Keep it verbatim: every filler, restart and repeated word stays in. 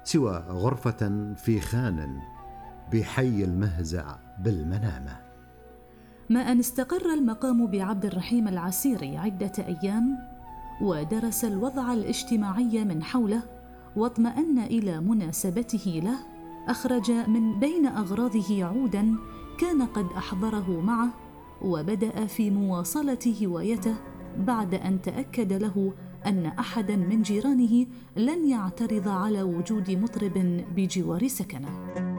سوى غرفة في خان بحي المهزع بالمنامة. ما أن استقر المقام بعبد الرحيم العسيري عدة أيام ودرس الوضع الاجتماعي من حوله واطمأن إلى مناسبته له، أخرج من بين أغراضه عوداً كان قد أحضره معه، وبدأ في مواصلة هوايته بعد أن تأكد له أن أحداً من جيرانه لن يعترض على وجود مطرب بجوار سكنه.